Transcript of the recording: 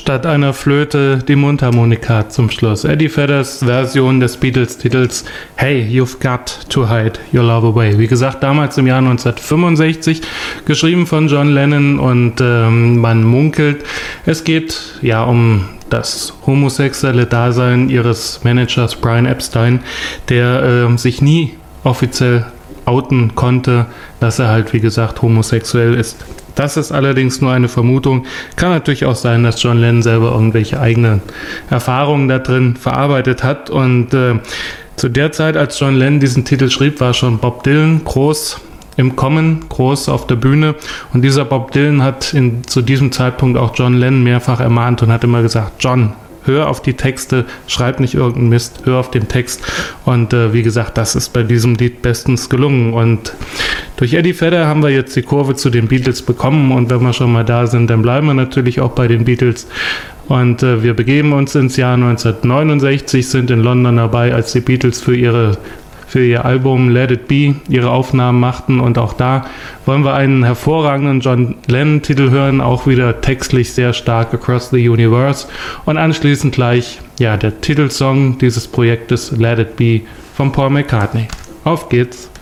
statt einer Flöte die Mundharmonika zum Schluss. Eddie Vedders Version des Beatles-Titels Hey, You've Got to Hide Your Love Away. Wie gesagt, damals im Jahr 1965, geschrieben von John Lennon, und man munkelt, es geht ja um das homosexuelle Dasein ihres Managers Brian Epstein, der sich nie offiziell outen konnte, dass er halt, wie gesagt, homosexuell ist. Das ist allerdings nur eine Vermutung. Kann natürlich auch sein, dass John Lennon selber irgendwelche eigenen Erfahrungen da drin verarbeitet hat. Und zu der Zeit, als John Lennon diesen Titel schrieb, war schon Bob Dylan groß im Kommen, groß auf der Bühne. Und dieser Bob Dylan hat zu diesem Zeitpunkt auch John Lennon mehrfach ermahnt und hat immer gesagt, John, hör auf die Texte, schreib nicht irgendeinen Mist, hör auf den Text. Und wie gesagt, das ist bei diesem Lied bestens gelungen. Und durch Eddie Vedder haben wir jetzt die Kurve zu den Beatles bekommen. Und wenn wir schon mal da sind, dann bleiben wir natürlich auch bei den Beatles. Und wir begeben uns ins Jahr 1969, sind in London dabei, als die Beatles für ihr Album Let It Be ihre Aufnahmen machten, und auch da wollen wir einen hervorragenden John Lennon-Titel hören, auch wieder textlich sehr stark, Across the Universe, und anschließend gleich der Titelsong dieses Projektes Let It Be von Paul McCartney. Auf geht's!